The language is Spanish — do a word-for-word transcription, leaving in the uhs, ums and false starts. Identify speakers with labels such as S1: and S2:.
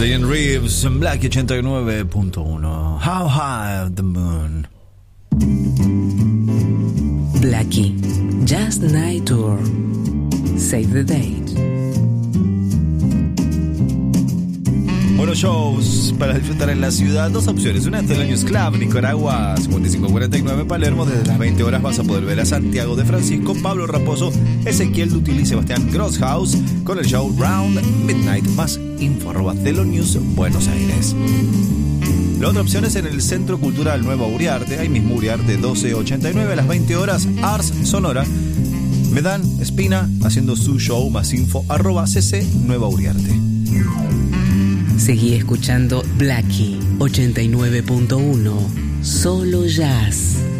S1: Diane Reeves en Blackie ochenta y nueve punto uno. How High the Moon.
S2: Blackie Just Night Tour. Save the date.
S1: Buenos shows para disfrutar en la ciudad. Dos opciones. Una en Thelonious Club, Nicaragua, cincuenta y cinco cuarenta y nueve, Palermo. Desde las veinte horas vas a poder ver a Santiago de Francisco, Pablo Raposo, Ezequiel Dutil y Sebastián Grosshaus con el show Round Midnight. Más info arroba Thelonious Buenos Aires. La otra opción es en el Centro Cultural Nueva Uriarte, ahí mismo Uriarte doce ochenta y nueve, a las veinte horas, Ars Sonora. Medán Espina haciendo su show. Más info arroba cc Nueva Uriarte.
S2: Seguí escuchando Blackie ochenta y nueve punto uno. Solo jazz.